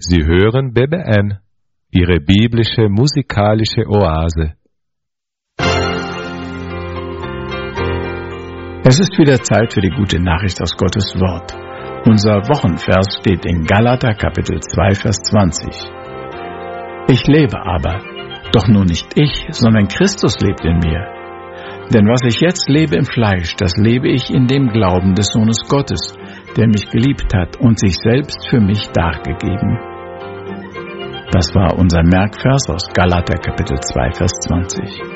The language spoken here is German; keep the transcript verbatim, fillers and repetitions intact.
Sie hören B B N, Ihre biblische musikalische Oase. Es ist wieder Zeit für die gute Nachricht aus Gottes Wort. Unser Wochenvers steht in Galater Kapitel zwei, Vers zwanzig. Ich lebe aber, doch nun nicht ich, sondern Christus lebt in mir. Denn was ich jetzt lebe im Fleisch, das lebe ich in dem Glauben des Sohnes Gottes, der mich geliebt hat und sich selbst für mich dargegeben. Das war unser Merkvers aus Galater Kapitel zwei, Vers zwanzig.